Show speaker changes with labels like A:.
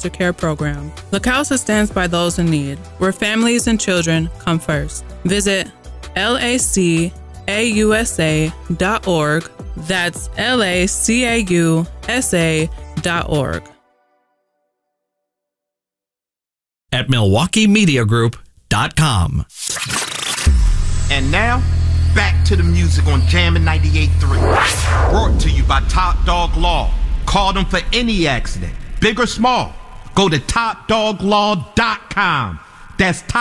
A: foster care program. La Causa stands by those in need, where families and children come first. Visit lacausa.org. That's lacausa.org.
B: At MilwaukeeMediaGroup.com.
C: And now, back to the music on Jammin' 98.3. Brought to you by Top Dog Law. Call them for any accident, big or small. Go to TopDogLaw.com. That's